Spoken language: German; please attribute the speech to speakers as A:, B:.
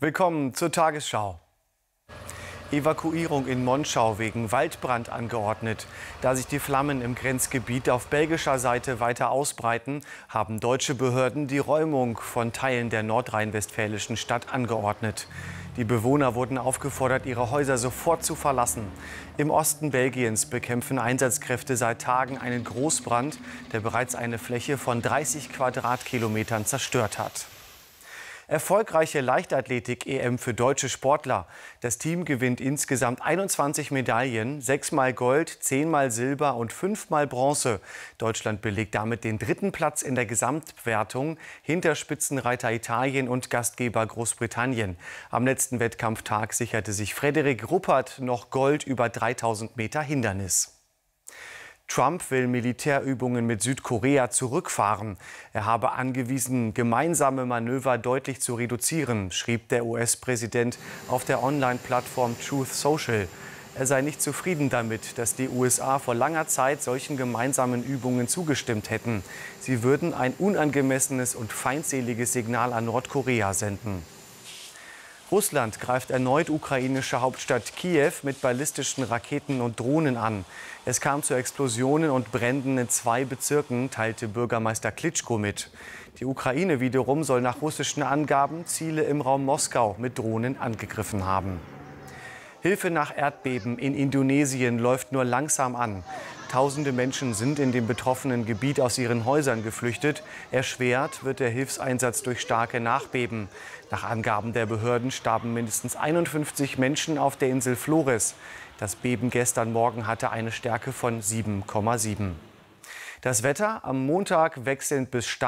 A: Willkommen zur Tagesschau. Evakuierung in Monschau wegen Waldbrand angeordnet. Da sich die Flammen im Grenzgebiet auf belgischer Seite weiter ausbreiten, haben deutsche Behörden die Räumung von Teilen der nordrhein-westfälischen Stadt angeordnet. Die Bewohner wurden aufgefordert, ihre Häuser sofort zu verlassen. Im Osten Belgiens bekämpfen Einsatzkräfte seit Tagen einen Großbrand, der bereits eine Fläche von 30 Quadratkilometern zerstört hat. Erfolgreiche Leichtathletik-EM für deutsche Sportler. Das Team gewinnt insgesamt 21 Medaillen, 6-mal Gold, 10-mal Silber und 5-mal Bronze. Deutschland belegt damit den 3. Platz in der Gesamtwertung hinter Spitzenreiter Italien und Gastgeber Großbritannien. Am letzten Wettkampftag sicherte sich Frederik Ruppert noch Gold über 3000 Meter Hindernis. Trump will Militärübungen mit Südkorea zurückfahren. Er habe angewiesen, gemeinsame Manöver deutlich zu reduzieren, schrieb der US-Präsident auf der Online-Plattform Truth Social. Er sei nicht zufrieden damit, dass die USA vor langer Zeit solchen gemeinsamen Übungen zugestimmt hätten. Sie würden ein unangemessenes und feindseliges Signal an Nordkorea senden. Russland greift erneut ukrainische Hauptstadt Kiew mit ballistischen Raketen und Drohnen an. Es kam zu Explosionen und Bränden in 2 Bezirken, teilte Bürgermeister Klitschko mit. Die Ukraine wiederum soll nach russischen Angaben Ziele im Raum Moskau mit Drohnen angegriffen haben. Hilfe nach Erdbeben in Indonesien läuft nur langsam an. Tausende Menschen sind in dem betroffenen Gebiet aus ihren Häusern geflüchtet. Erschwert wird der Hilfseinsatz durch starke Nachbeben. Nach Angaben der Behörden starben mindestens 51 Menschen auf der Insel Flores. Das Beben gestern Morgen hatte eine Stärke von 7,7. Das Wetter am Montag wechselnd bis stark.